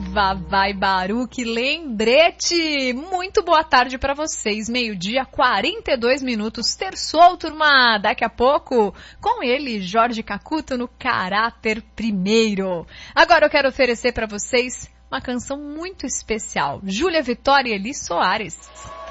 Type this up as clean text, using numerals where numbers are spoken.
Vavai Baruque, lembrete! Muito boa tarde para vocês, 12h, 42 minutos, terçou, turma! Daqui a pouco, com ele, Jorge Cacuto, no Caráter Primeiro. Agora eu quero oferecer para vocês uma canção muito especial, Júlia Vitória e Eli Soares.